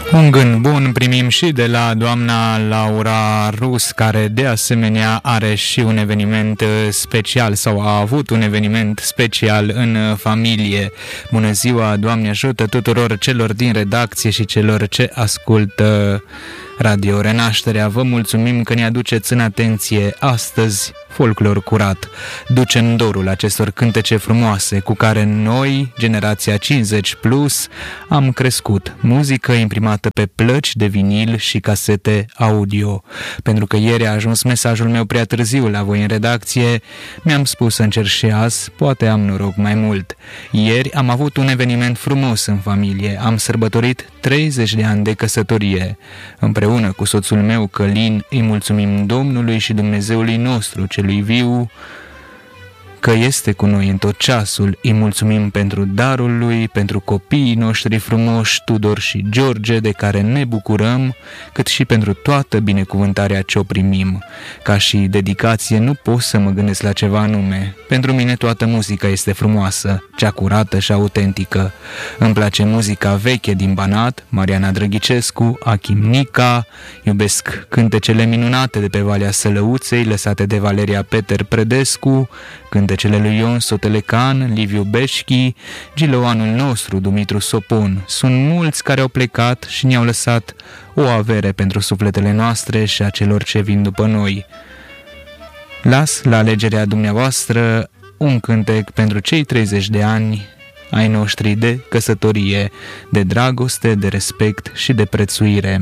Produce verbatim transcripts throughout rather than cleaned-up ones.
Un gând bun primim și de la doamna Laura Rus, care de asemenea are și un eveniment special sau a avut un eveniment special în familie. Bună ziua, Doamne ajută tuturor celor din redacție și celor ce ascultă Radio Renașterea. Vă mulțumim că ne aduceți în atenție astăzi folclor curat. Ducem dorul acestor cântece frumoase cu care noi, generația cincizeci plus, am crescut. Muzică imprimată pe plăci de vinil și casete audio. Pentru că ieri a ajuns mesajul meu prea târziu la voi în redacție, mi-am spus să încerc și azi, poate am noroc mai mult. Ieri am avut un eveniment frumos în familie. Am sărbătorit treizeci de ani de căsătorie. Împreună cu soțul meu, Călin, îi mulțumim Domnului și Dumnezeului nostru, celui viu, că este cu noi în tot ceasul. Îi mulțumim pentru darul lui, pentru copiii noștri frumoși, Tudor și George, de care ne bucurăm, cât și pentru toată binecuvântarea ce o primim. Ca și dedicație nu pot să mă gândesc la ceva anume. Pentru mine toată muzica este frumoasă, cea curată și autentică. Îmi place muzica veche din Banat, Mariana Drăghicescu, Achim Nica, iubesc cântecele minunate de pe Valea Sălăuței, lăsate de Valeria Peter Predescu, cântecele lui Ion Sotelecan, Liviu Beșchi, giloanul nostru, Dumitru Sopon. Sunt mulți care au plecat și ne-au lăsat o avere pentru sufletele noastre și a celor ce vin după noi. Las la alegerea dumneavoastră un cântec pentru cei treizeci de ani ai noștri de căsătorie, de dragoste, de respect și de prețuire.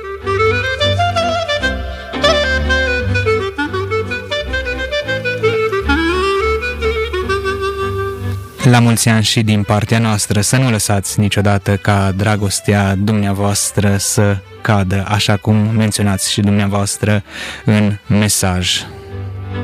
La mulți ani și din partea noastră, să nu lăsați niciodată ca dragostea dumneavoastră să cadă, așa cum menționați și dumneavoastră în mesaj.